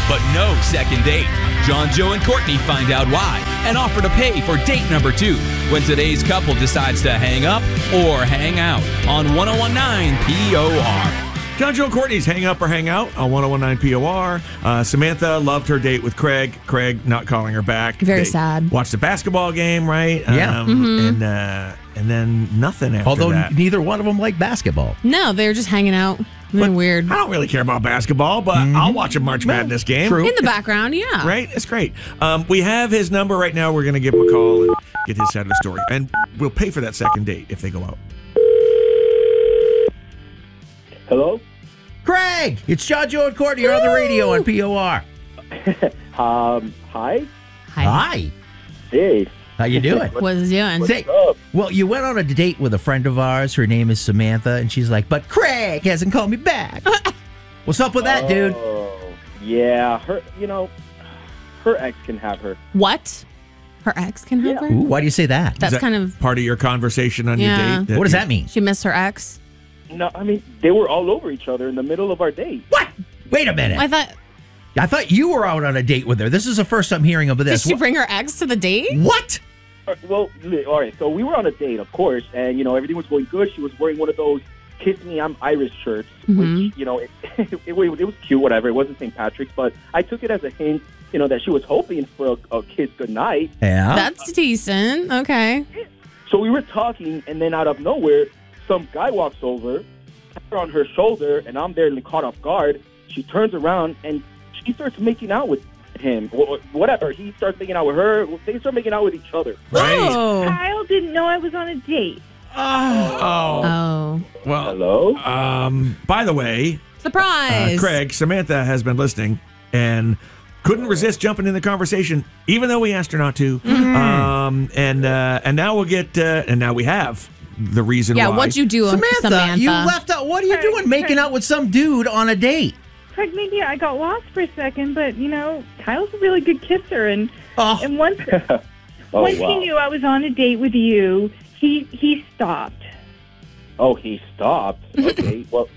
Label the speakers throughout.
Speaker 1: but no second date. John, Joe, and Courtney find out why and offer to pay for date number 2 when today's couple decides to hang up or hang out on 1019 POR.
Speaker 2: John, Joe, and Courtney's Hang Up or Hang Out on 1019 POR. Samantha loved her date with Craig. Craig not calling her back.
Speaker 3: Very sad.
Speaker 2: Watched the basketball game, right?
Speaker 4: Yeah.
Speaker 2: And then nothing after
Speaker 4: Although
Speaker 2: that.
Speaker 4: neither one of them liked basketball.
Speaker 3: No, they were just hanging out. Weird.
Speaker 2: I don't really care about basketball, but I'll watch a March Madness game.
Speaker 4: True.
Speaker 3: In the background, yeah.
Speaker 2: Right? It's great. We have his number right now. We're going to give him a call and get his side of the story. And we'll pay for that second date if they go out.
Speaker 5: Hello?
Speaker 4: Craig, it's John, Joe, and Courtney. You're on the radio on POR.
Speaker 5: Hi?
Speaker 4: Hi.
Speaker 5: Hey.
Speaker 4: How you doing?
Speaker 3: What's he doing?
Speaker 4: Say, well, you went on a date with a friend of ours. Her name is Samantha, and she's like, but Craig hasn't called me back. What's up with that, dude?
Speaker 5: Oh, yeah. Her ex can have her.
Speaker 3: What? Her ex can have her?
Speaker 4: Ooh, why do you say that?
Speaker 3: That's
Speaker 2: Is that
Speaker 3: kind of...
Speaker 2: part of your conversation on your
Speaker 3: Yeah.
Speaker 2: date.
Speaker 4: What does that mean?
Speaker 3: She missed her ex?
Speaker 5: No, I mean, they were all over each other in the middle of our date.
Speaker 4: What? Wait a minute. I thought you were out on a date with her. This is the first I'm hearing of
Speaker 3: Did
Speaker 4: this.
Speaker 3: she bring her ex to the date?
Speaker 4: What?
Speaker 5: Well, all right, so we were on a date, of course, and, everything was going good. She was wearing one of those Kiss Me, I'm Irish shirts, which, it was cute, whatever. It wasn't St. Patrick's, but I took it as a hint, that she was hoping for a kiss goodnight.
Speaker 4: Yeah.
Speaker 3: That's decent. Okay.
Speaker 5: So we were talking, and then out of nowhere, some guy walks over, pats her on her shoulder, and I'm there caught off guard. She turns around, and she starts making out with him. Whatever. He starts making out with her. They start making out with each other.
Speaker 2: Right.
Speaker 3: Oh.
Speaker 6: Kyle didn't know I was on a date.
Speaker 3: Oh.
Speaker 2: Well,
Speaker 5: Hello?
Speaker 2: by the way,
Speaker 3: Surprise.
Speaker 2: Craig, Samantha has been listening and couldn't resist jumping in the conversation, even though we asked her not to. And now we'll get, and now we have the reason why.
Speaker 3: Yeah, what'd you do, Samantha?
Speaker 4: You left out. What are you doing making out with some dude on a date?
Speaker 6: Craig, maybe I got lost for a second, but, Kyle's a really good kisser. And once, once he knew I was on a date with you, he stopped.
Speaker 5: Oh, he stopped. Okay. Well,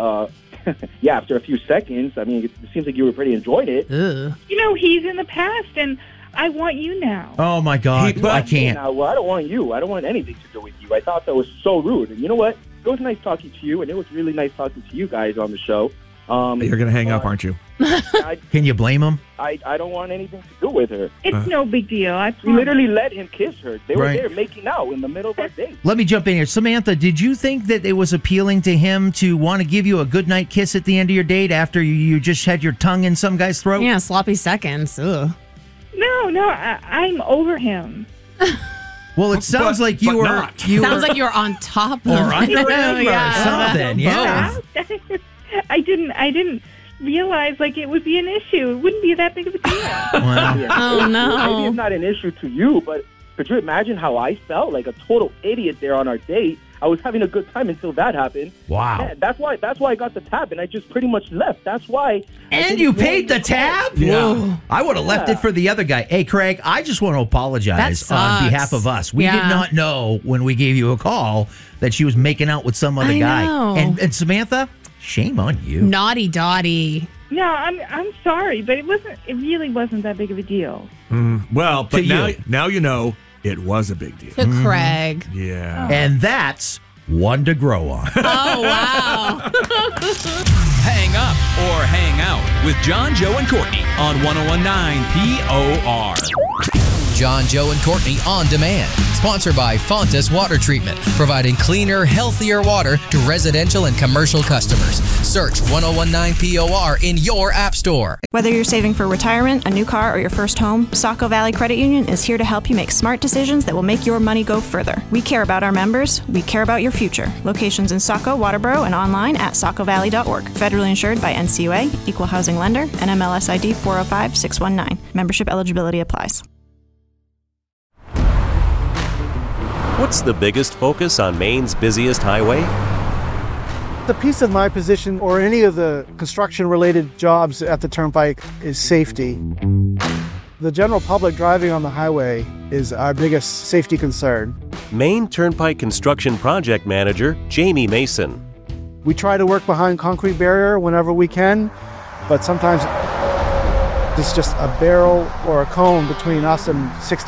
Speaker 5: yeah, after a few seconds, I mean, it seems like you were pretty enjoying it.
Speaker 3: Ugh.
Speaker 6: He's in the past, and I want you now.
Speaker 4: Oh, my God. I can't.
Speaker 5: Now, well, I don't want you. I don't want anything to do with you. I thought that was so rude. And you know what? It was nice talking to you, and it was really nice talking to you guys on the show.
Speaker 2: You're going to hang up, aren't you?
Speaker 4: Can you blame him?
Speaker 5: I don't want anything to do with her.
Speaker 6: It's no big deal. I
Speaker 5: We
Speaker 6: promise.
Speaker 5: literally let him kiss her. They were
Speaker 4: Right.
Speaker 5: there making out in the middle of our date.
Speaker 4: Let me jump in here. Samantha, did you think that it was appealing to him to want to give you a goodnight kiss at the end of your date after you just had your tongue in some guy's throat?
Speaker 3: Yeah, sloppy seconds. Ugh.
Speaker 6: No, I'm over him.
Speaker 4: Well, it sounds like you
Speaker 2: but
Speaker 4: were.
Speaker 2: not.
Speaker 3: Sounds like you're on top of
Speaker 4: Or under
Speaker 3: it.
Speaker 4: him or something. Yeah.
Speaker 6: I didn't realize it would be an issue. It wouldn't be that big of a deal.
Speaker 4: Well,
Speaker 3: Oh, no.
Speaker 5: Maybe it's not an issue to you, but could you imagine how I felt? Like a total idiot there on our date. I was having a good time until that happened.
Speaker 4: wow.
Speaker 5: Yeah, that's why I got the tab, and I just pretty much left. That's why.
Speaker 4: And you paid the tab?
Speaker 2: Yeah.
Speaker 4: I would have left it for the other guy. Hey, Craig, I just want to apologize
Speaker 3: That
Speaker 4: on
Speaker 3: sucks.
Speaker 4: behalf of us. We did
Speaker 3: Yeah.
Speaker 4: not know when we gave you a call that she was making out with some other
Speaker 3: I
Speaker 4: guy.
Speaker 3: know.
Speaker 4: And Samantha, shame on you.
Speaker 3: Naughty Dottie.
Speaker 6: No, I'm sorry, but it really wasn't that big of a deal.
Speaker 2: Well, but
Speaker 4: To you.
Speaker 2: now you know it was a big deal.
Speaker 3: To Craig.
Speaker 2: Yeah.
Speaker 4: And that's one to grow on.
Speaker 3: Oh, wow.
Speaker 1: Hang up or hang out with John, Joe, and Courtney on 1019 POR.
Speaker 7: John, Joe, and Courtney On Demand. Sponsored by Fontas Water Treatment, providing cleaner, healthier water to residential and commercial customers. Search 1019 POR in your app store.
Speaker 8: Whether you're saving for retirement, a new car, or your first home, Saco Valley Credit Union is here to help you make smart decisions that will make your money go further. We care about our members. We care about your future. Locations in Saco, Waterboro, and online at sacovalley.org. Federally insured by NCUA, Equal Housing Lender, NMLS ID 405619. Membership eligibility applies.
Speaker 9: What's the biggest focus on Maine's busiest highway?
Speaker 10: The piece of my position or any of the construction-related jobs at the Turnpike is safety. The general public driving on the highway is our biggest safety concern.
Speaker 9: Maine Turnpike Construction Project Manager Jamie Mason.
Speaker 10: We try to work behind concrete barrier whenever we can, but sometimes It's just a barrel or a cone between us and 60